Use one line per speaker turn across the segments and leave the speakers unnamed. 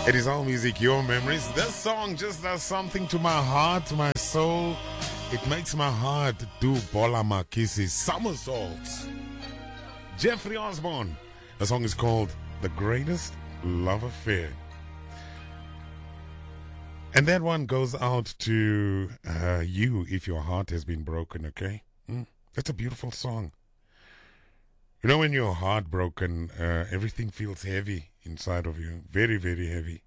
It is all music, your memories. This song just does something to my heart, to my soul. It makes my heart do bola makisi somersaults. Jeffrey Osborne. The song is called The Greatest Love Affair. And that one goes out to you if your heart has been broken, okay? That's a beautiful song. You know, when you're heartbroken, everything feels heavy inside of you. Very, very heavy.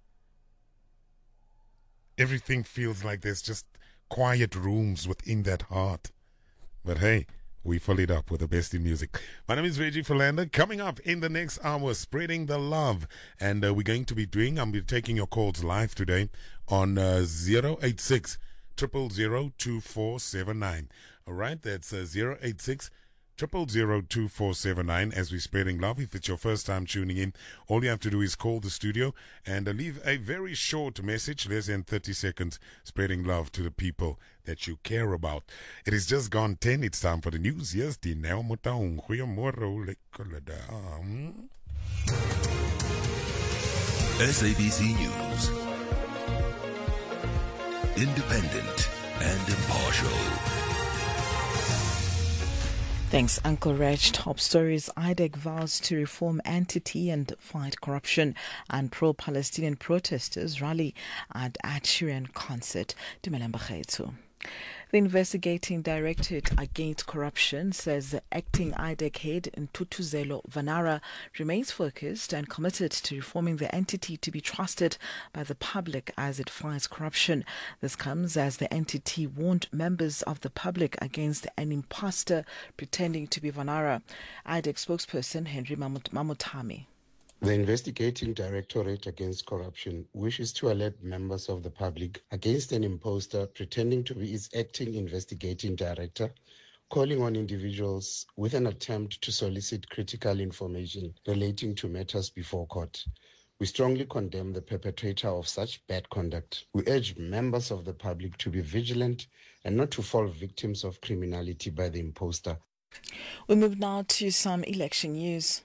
Everything feels like there's just quiet rooms within that heart. But hey, we fill it up with the best in music. My name is Reggie Philander. Coming up in the next hour, spreading the love. And we're going to be taking your calls live today on 086 000 2479. All right, that's 086 000 2479 as we're spreading love. If it's your first time tuning in, all you have to do is call the studio and leave a very short message, less than 30 seconds, spreading love to the people that you care about. It is just gone 10. It's time for the news. Yes, Dineo Motaung. Goeiemôre,
SABC News. Independent and impartial.
Thanks, Uncle Reg. Top stories. IDEC vows to reform entity and fight corruption, and pro-Palestinian protesters rally at Ed Sheeran concert. The investigating directorate against corruption says the acting IDEC head Ntutuzelo Vanara remains focused and committed to reforming the entity to be trusted by the public as it fights corruption. This comes as the entity warned members of the public against an imposter pretending to be Vanara. IDEC spokesperson Henry Mamutami.
The Investigating Directorate Against Corruption wishes to alert members of the public against an imposter pretending to be its acting investigating director, calling on individuals with an attempt to solicit critical information relating to matters before court. We strongly condemn the perpetrator of such bad conduct. We urge members of the public to be vigilant and not to fall victims of criminality by the imposter.
We move now to some election news.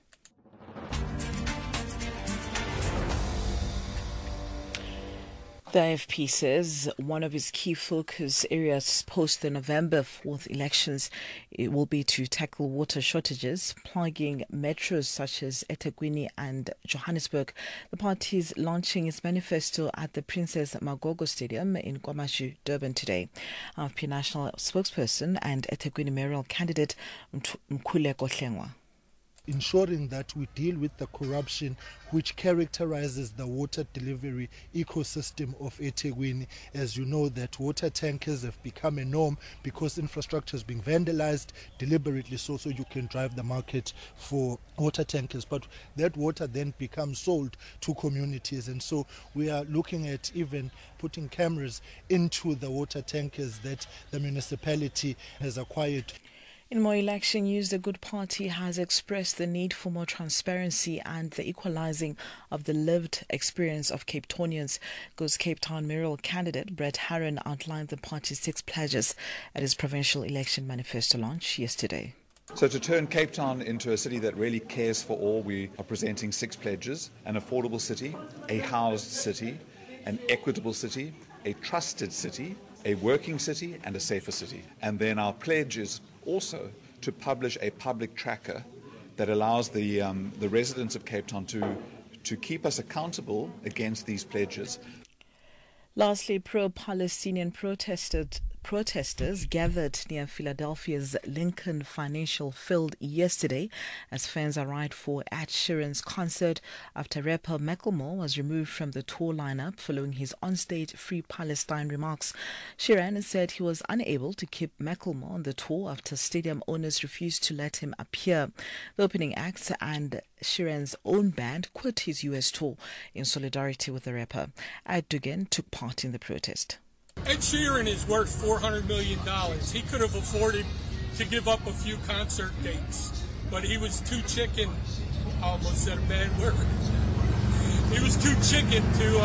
The AFP says one of its key focus areas post the November 4th elections will be to tackle water shortages, plugging metros such as eThekwini and Johannesburg. The party is launching its manifesto at the Princess Magogo Stadium in KwaMashu, Durban today. AFP national spokesperson and eThekwini mayoral candidate Mkhuleko Hlengwa.
Ensuring that we deal with the corruption which characterizes the water delivery ecosystem of eThekwini. As you know, that water tankers have become a norm because infrastructure is being vandalized deliberately so you can drive the market for water tankers. But that water then becomes sold to communities, and so we are looking at even putting cameras into the water tankers that the municipality has acquired.
In more election news, the Good Party has expressed the need for more transparency and the equalizing of the lived experience of Cape Townians. Goes Cape Town mayoral candidate Brett Harron outlined the party's 6 pledges at his provincial election manifesto launch yesterday.
So to turn Cape Town into a city that really cares for all, we are presenting 6 pledges: an affordable city, a housed city, an equitable city, a trusted city, a working city, and a safer city. And then our pledge is also to publish a public tracker that allows the residents of Cape Town to keep us accountable against these pledges.
Lastly, pro-Palestinian protesters gathered near Philadelphia's Lincoln Financial Field yesterday as fans arrived for Ed Sheeran's concert after rapper Macklemore was removed from the tour lineup following his onstage Free Palestine remarks. Sheeran said he was unable to keep Macklemore on the tour after stadium owners refused to let him appear. The opening act and Sheeran's own band quit his US tour in solidarity with the rapper. Ed Dugan took part in the protest.
Ed Sheeran is worth $400 million. He could have afforded to give up a few concert dates, but he was too chicken. I almost said a bad word. He was too chicken to,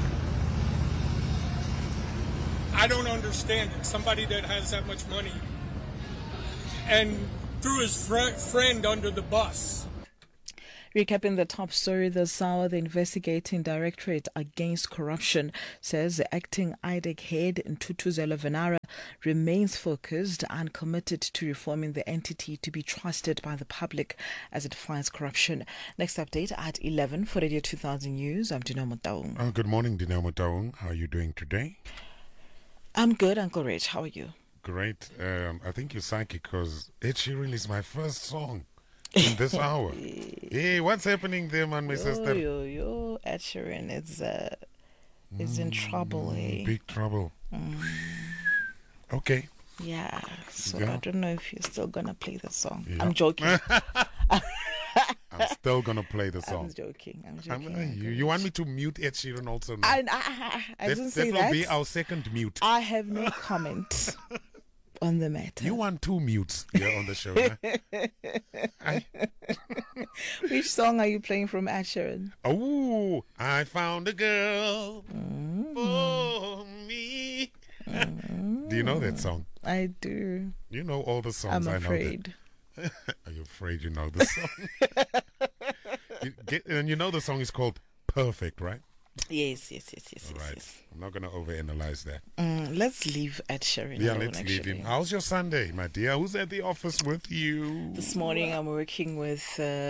I don't understand it. Somebody that has that much money and threw his friend under the bus.
Recapping the top story this hour, the investigating directorate against corruption says the acting IDEC head Ntutuzelo Venara remains focused and committed to reforming the entity to be trusted by the public as it fights corruption. Next update at 11 for Radio 2000 News. I'm Dineo Motaung.
Good morning, Dineo Motaung. How are you doing today?
I'm good, Uncle Rich. How are you?
Great. I think you're psychic because Ed Sheeran is my first song in this hour. Hey, what's happening there, man, my sister?
Ed Sheeran is in trouble, hey?
Big trouble. Okay.
Yeah, so
Yeah.
I don't know if you're still gonna play the song.
Yeah.
I'm joking.
I'm still going to play the song.
I'm joking. Uncle
You want me to mute Ed Sheeran also now?
I didn't say
that
that.
will be our second mute.
I have no comment on the matter.
You want two mutes here on the show, huh?
Which song are you playing from Ed Sheeran?
Oh, I found a girl for me. Do you know that song?
I do.
You know all the songs.
I'm
I
afraid.
know that. Are you afraid you know the song? And you know the song is called Perfect, right?
Yes.
All right. I'm not going to overanalyze that.
Let's leave Ed Sheeran
Yeah,
alone,
let's leave
actually.
him. How's your Sunday, my dear? Who's at the office with you?
This morning I'm working with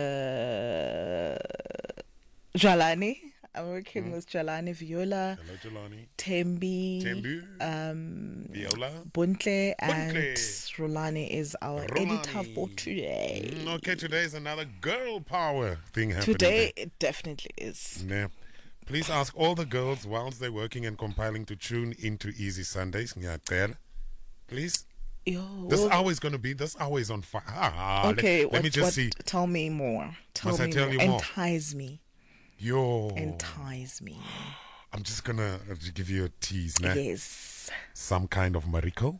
Jalani. I'm working with Jalani Viola,
Hello, Jelani.
Tembi,
Viola.
Buntle, and Rolani is our editor for
Rolani.
today.
Okay, today is another girl power thing happening.
Today it definitely is.
Yeah. Please ask all the girls whilst they're working and compiling to tune into Easy Sundays. Ngiyacela. Please. This hour is going to be, this hour is on fire.
Okay,
let me just see.
Tell me more.
Must I tell you more?
Entice me. Entice me.
I'm just going to give you a tease. Nah?
Yes.
Some kind of miracle.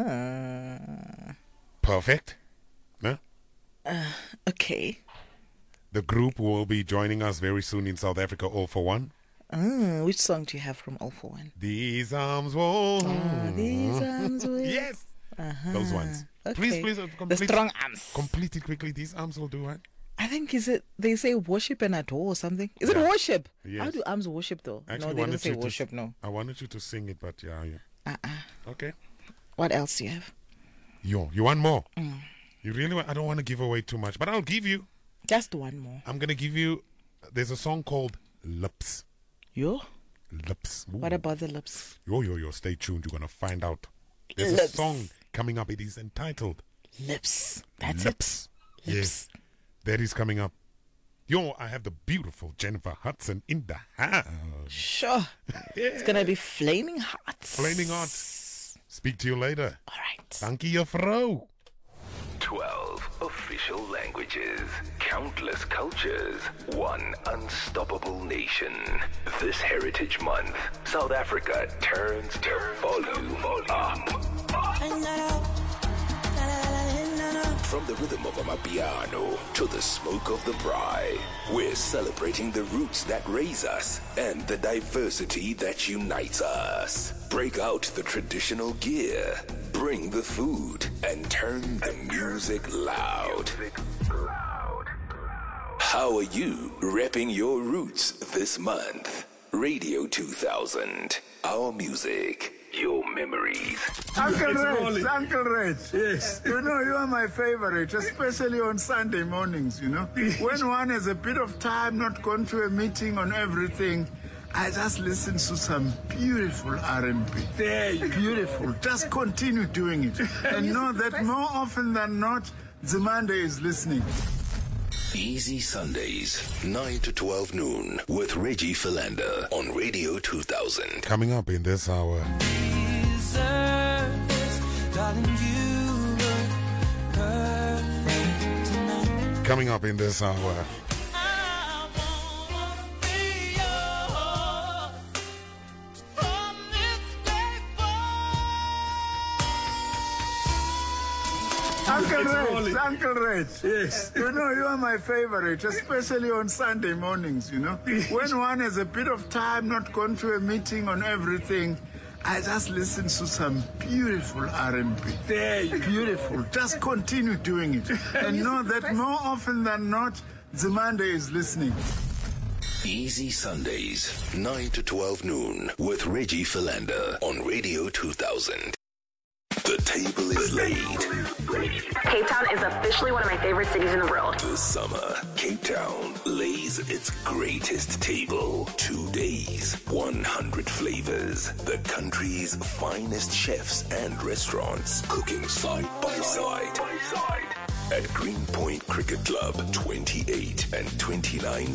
Perfect. Nah?
Okay.
The group will be joining us very soon in South Africa, All for One.
Which song do you have from All for One?
These arms will.
These arms will.
Yes. Those ones.
Okay.
Please,
The
complete,
strong arms.
complete it quickly. These arms will do what?
I think they say worship and adore or something. Is it worship?
Yes.
How do arms worship though?
Actually,
No, they don't
wanted
say
you to
worship, no.
I wanted you to sing it, but yeah. Okay.
What else do you have?
You want more? You really want? I don't want to give away too much, but I'll give you.
Just one more.
I'm going to give you. There's a song called Lips. Lips. Ooh.
What about the lips?
Yo. Stay tuned. You're going to find out. There's a
Lips.
song coming up. It is entitled
Lips. That's
Lips.
it.
Yes. That is coming up. I have the beautiful Jennifer Hudson in the house.
Sure. It's going to be flaming hot.
Flaming hot. Speak to you later.
All right.
Dankie juffrou.
12 official languages, countless cultures, one unstoppable nation. This Heritage Month, South Africa turns the volume up. From the rhythm of Amapiano to the smoke of the braai, we're celebrating the roots that raise us and the diversity that unites us. Break out the traditional gear, bring the food, and turn the music loud. How are you repping your roots this month? Radio 2000, our music, your memories.
Uncle Reg, yes. You know, you are my favorite, especially on Sunday mornings, you know. When one has a bit of time, not gone to a meeting on everything, I just listen to some beautiful R&B. Beautiful. Just continue doing it. And know that more often than not, Zimande is listening.
Easy Sundays, 9 to 12 noon, with Reggie Philander on Radio 2000.
Coming up in this hour. Coming up in this hour.
Uncle Reg, yes. You know, you are my favorite, especially on Sunday mornings, you know. When one has a bit of time, not gone to a meeting on everything, I just listen to some beautiful R&B. Beautiful. Just continue doing it. And know that more often than not, Zimande is listening.
Easy Sundays, 9 to 12 noon with Reggie Philander on Radio 2000. The table is laid.
Cape Town is officially one of my favorite cities in the world.
This summer, Cape Town lays its greatest table. 2 days, 100 flavors. The country's finest chefs and restaurants cooking side by side. At Greenpoint Cricket Club, 28 and 29